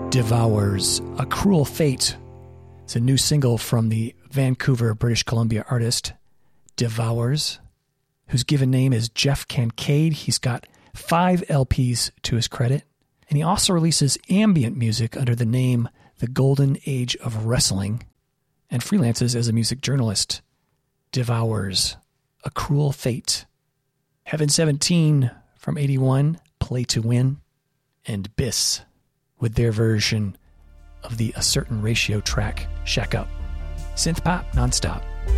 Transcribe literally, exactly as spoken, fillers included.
Devours, A Cruel Fate. It's a new single from the Vancouver, British Columbia artist Devours, whose given name is Jeff Kincaid. He's got five L Ps to his credit, and he also releases ambient music under the name The Golden Age of Wrestling and freelances as a music journalist. Devours, A Cruel Fate. Heaven seventeen from eighty-one, Play to Win, and Biss with their version of the A Certain Ratio track, Shack Up. Synth pop nonstop.